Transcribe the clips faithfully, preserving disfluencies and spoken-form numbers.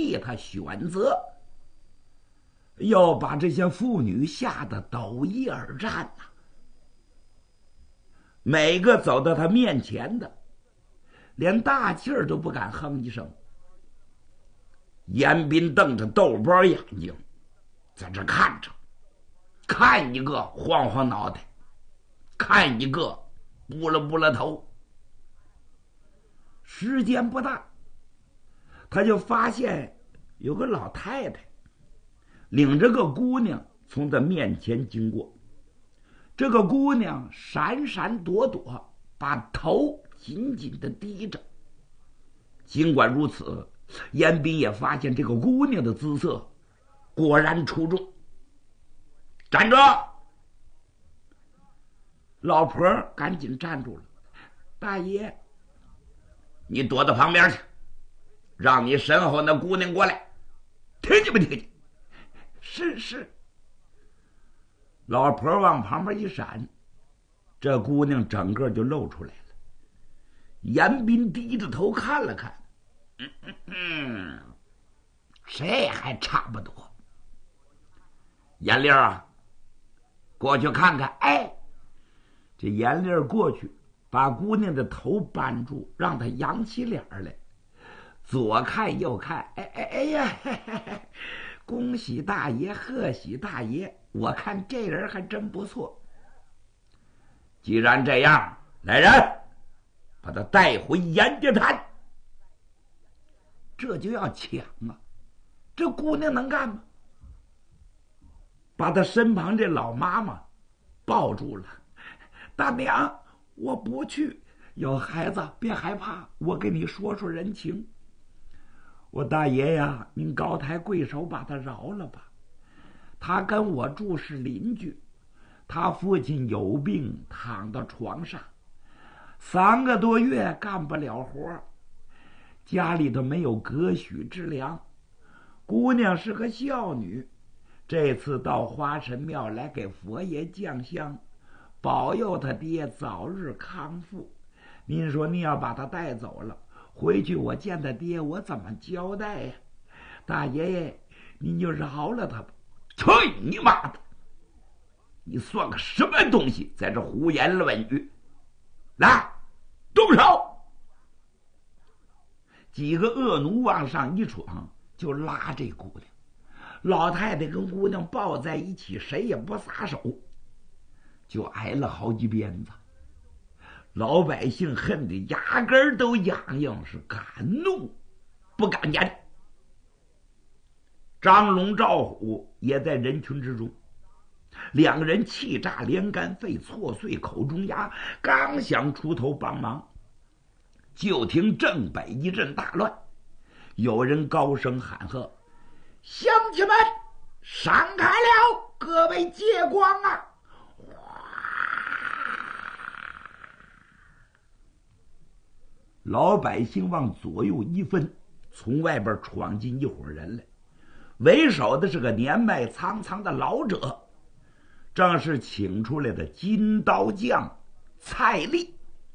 替他选择，要把这些妇女吓得抖衣而战呐、啊。每个走到他面前的，连大气儿都不敢哼一声。严彬瞪着豆包眼睛，在这看着，看一个晃晃脑袋，看一个拨了拨了头。时间不大，他就发现有个老太太领着个姑娘从他面前经过。这个姑娘闪闪躲躲，把头紧紧地低着。尽管如此，严彬也发现这个姑娘的姿色果然出众。站住！老婆赶紧站住了。大爷，你躲到旁边去，让你身后那姑娘过来，听见没听见？是是。老婆往旁边一闪，这姑娘整个就露出来了。严彬低着头看了看，嗯嗯嗯，谁还差不多。严玲啊，过去看看。哎，这严玲过去把姑娘的头扳住，让她扬起脸来，左看右看。哎哎哎呀，嘿嘿嘿，恭喜大爷，贺喜大爷，我看这人还真不错。既然这样，来人，把他带回严家滩。这就要抢啊，这姑娘能干吗？把他身旁这老妈妈抱住了。大娘，我不去，有孩子别害怕，我给你说说人情。我大爷呀，您高抬贵手把他饶了吧。他跟我住是邻居，他父亲有病躺到床上，三个多月干不了活，家里头没有隔许之粮。姑娘是个孝女，这次到花神庙来给佛爷降香，保佑他爹早日康复。您说您要把他带走了，回去我见他爹，我怎么交代呀？大爷爷，您就饶了他吧。去你妈的！你算个什么东西，在这胡言乱语！来，动手！几个恶奴往上一闯，就拉这姑娘。老太太跟姑娘抱在一起，谁也不撒手，就挨了好几鞭子。老百姓恨得牙根都痒痒，是敢怒不敢言。张龙赵虎也在人群之中，两个人气炸连肝肺，挫碎口中牙，刚想出头帮忙，就听正北一阵大乱，有人高声喊喝：乡亲们，闪开了，各位借光啊！老百姓往左右一分，从外边闯进一伙人来，为首的是个年迈苍苍的老者，正是请出来的金刀匠蔡丽。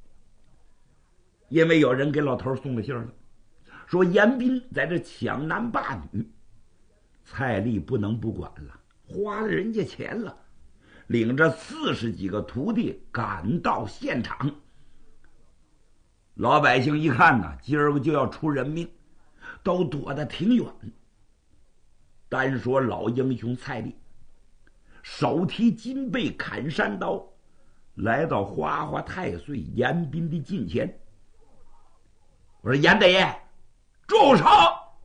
因为有人给老头送了信了，说严彬在这抢男霸女，蔡丽不能不管了，花了人家钱了，领着四十几个徒弟赶到现场。老百姓一看呢，今儿个就要出人命，都躲得挺远。单说老英雄蔡丽，手提金背砍山刀，来到花花太岁严彬的近前。我说严大爷，住手！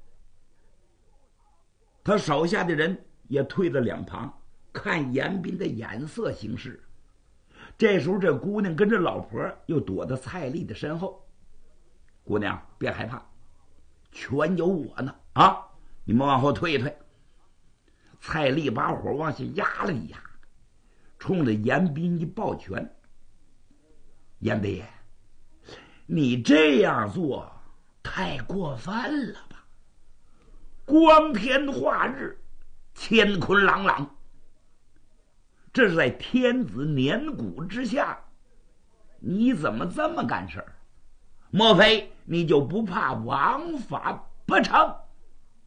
他手下的人也退到两旁，看严彬的眼色行事。这时候这姑娘跟着老婆又躲到蔡丽的身后。姑娘别害怕，全有我呢啊！你们往后退一退。蔡丽把火往下压了一压，冲着严彬一抱拳：严大爷，你这样做太过分了吧？光天化日，乾坤朗朗，这是在天子年谷之下，你怎么这么干事儿？莫非你就不怕王法不成？